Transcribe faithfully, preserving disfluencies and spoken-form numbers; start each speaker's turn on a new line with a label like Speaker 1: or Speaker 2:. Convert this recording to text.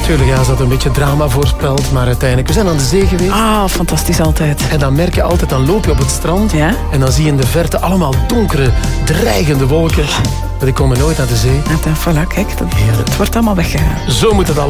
Speaker 1: Tuurlijk, ja, ze had een beetje drama voorspeld, maar uiteindelijk... We zijn aan de zee geweest.
Speaker 2: Ah, fantastisch altijd.
Speaker 1: En dan merk je altijd, dan loop je op het strand.
Speaker 2: Ja?
Speaker 1: En dan zie je in de verte allemaal donkere, dreigende wolken. Maar die komen nooit aan de zee.
Speaker 2: En dan, voilà, kijk, dat, het wordt allemaal weggegaan.
Speaker 1: Zo moet het allemaal.